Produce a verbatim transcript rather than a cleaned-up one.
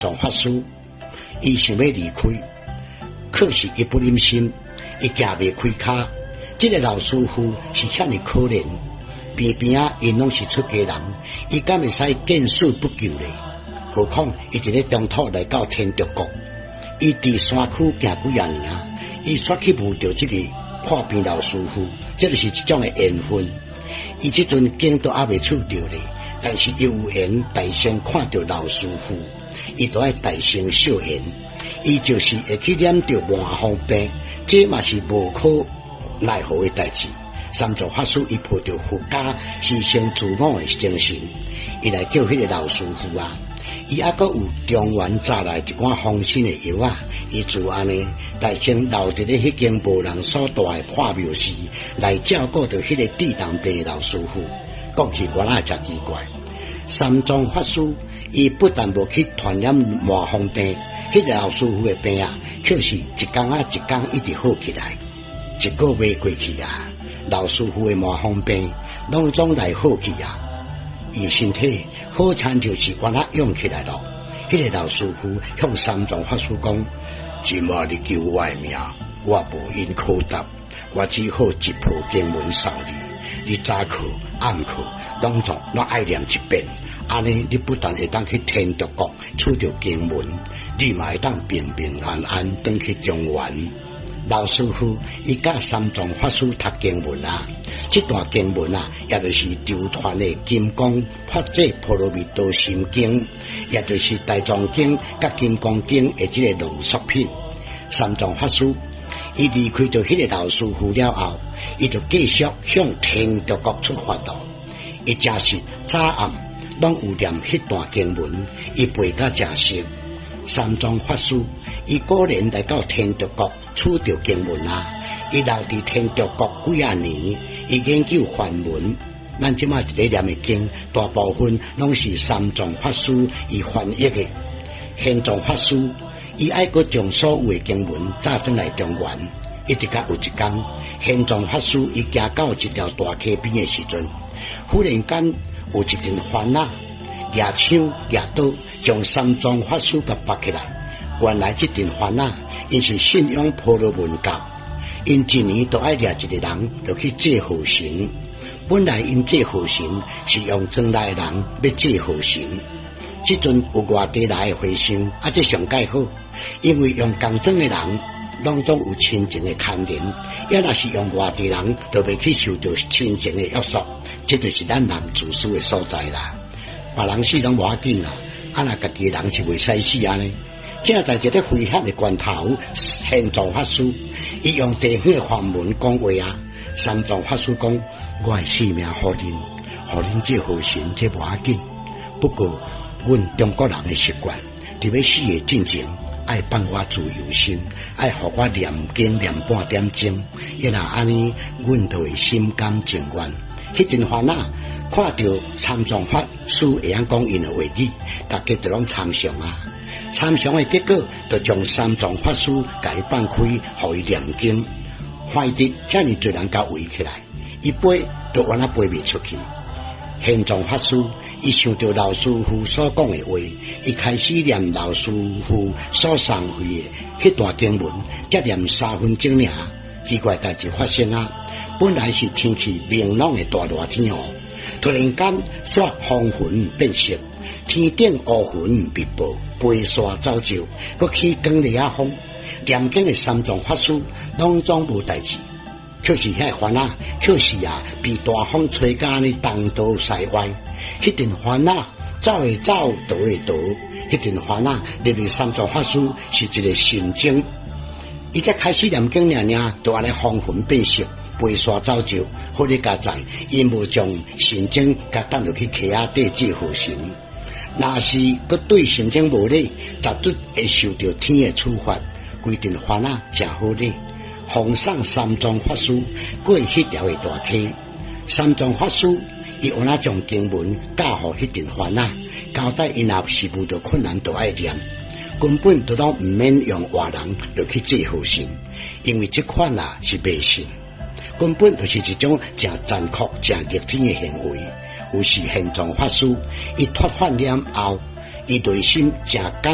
总法师，伊想要离开，可是伊不忍心，伊行未开骹。这个老师傅是遐尼可怜，边边啊，因拢是出家人，伊敢会使见死不救咧？何况伊伫咧中途来到天竺国，伊伫山区行几啊年啊，伊煞去遇到这个破病老师傅，这就是一种诶缘分。伊即阵经都还未出着咧。但是有缘大仙看到老师傅，伊都爱大声笑言，伊就是会去染着麻风病，这嘛是无可奈何的代志。三藏法师伊抱着佛家牺牲自我的精神，伊来叫迄个老师傅啊，伊还阁有中原摘来一罐风神的药啊，伊就安尼大仙留伫咧迄间无人所住的破庙寺来照顾着迄个地当病的老师傅。讲起原来真奇怪，三藏法师伊不但无去传染麻风病，迄、那个老师傅的病啊，却是一天啊一天一直好起来。一个月过去啊，老师傅的麻风病拢总来好去啊，伊身体好惨就是原来用起来了。迄、那个老师傅向三藏法师讲：今晚你救我的命，我无因可答，我只好一部经文送你。你早课暗课拢总拢爱念一遍，安尼你不但会当去天竺国取到经文，你嘛会当平平安安返去中原。老师傅伊甲三藏法师读经文啊，这段经文啊，也就是流传的金刚法界波罗蜜多心经，也就是大藏经甲金刚经的这个浓缩品。三藏法师伊离开到迄个老师傅了后，伊就继续向天竺国出发了。伊真是早暗拢有念迄段经文，伊背甲真熟。三藏法师伊果然来到天竺国取到经文啊！伊留伫天竺国几啊年，伊研究梵文。咱即马一个念的经，大部分拢是三藏法师伊翻译的。玄奘法师伊爱阁将所有的经文早转来中原，一直甲有一天，玄奘法师伊行到一条大溪边的时阵，忽然间有一阵烦恼，野枪野刀将三藏法师甲拔起来。原来这阵烦恼，因是信仰婆罗门教，因一年都爱掠一个人，就去祭河神。本来因祭河神是用庄内的人要祭河神，这阵有外地来的回声，啊，这上介好。因为用共庄的人，拢总有亲情的牵连；也若是用外地人，就袂去受到亲情的约束。这就是咱人自私的所在啦。别人死拢无要紧啦，啊，若家己的人是袂使死安尼。正在一个危险的关头，玄奘法师伊用地方的梵文讲话啊。三藏法师讲：我的性命互恁，互恁这好神，这无要紧。不过，阮中国人的习惯，伫要死的进前。爱放我自由心，爱互我念经念半点钟，也若安尼，阮就会心甘情愿。迄阵烦恼，看到参详法师会晓讲因的话语，大家就拢参详啊。参详的结果，就将三藏法师甲伊放开，互伊念经。快得遮尼侪人甲围起来，伊飞就原来飞袂出去。玄奘法师伊想到老师傅所讲的话，伊开始念老师傅所送回的迄段经文，才念三分钟尔。奇怪代志发生啊！本来是天气明朗的大热天哦，突然间煞风云变色，天顶乌云密布，飞沙走石，搁起光烈啊风。念经的三藏法师拢总无代志。却是遐烦恼，却是啊，被大风吹甲呢东倒西歪。迄阵烦恼走会走，倒会倒。迄阵烦恼，入去三藏法师是一个神经。伊才开始念经念念，就安尼风云变色，飞沙走石。好你家在，因无将神经甲当落去溪仔底祭河神。若是佮对神经无礼，绝对会受到天的处罚。规阵烦恼真好哩。奉上三藏法师过迄条的大溪，三藏法师伊有那将经文教互迄阵烦恼，交代因若是遇到困难就爱念，根本都拢毋免用话人就去祭河神，因为这款啊是迷信，根本就是一种真残酷、真逆天的行为。有时玄奘法师伊脱饭了后，伊内心真感